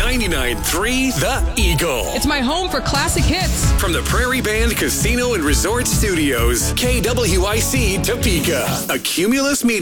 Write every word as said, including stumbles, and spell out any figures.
ninety-nine point three The Eagle. It's my home for classic hits. From the Prairie Band Casino and Resort Studios, K W I C Topeka, a Cumulus Media.